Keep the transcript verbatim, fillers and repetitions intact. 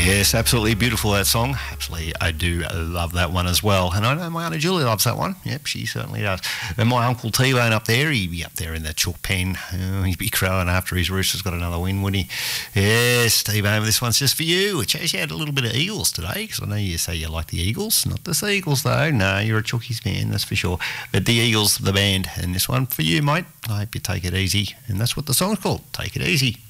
Yes, absolutely beautiful, that song. Absolutely, I do love that one as well. And I know my Auntie Julie loves that one. Yep, she certainly does. And my Uncle T-Bone up there, he'd be up there in that chalk pen. Oh, he'd be crowing after his rooster's got another win, wouldn't he? Yes, T-Bone, this one's just for you. It shows you had a little bit of Eagles today, because I know you say you like the Eagles. Not the Seagulls, though. No, you're a Chalkies fan, that's for sure. But the Eagles, the band, and this one for you, mate. I hope you take it easy. And that's what the song's called, Take It Easy.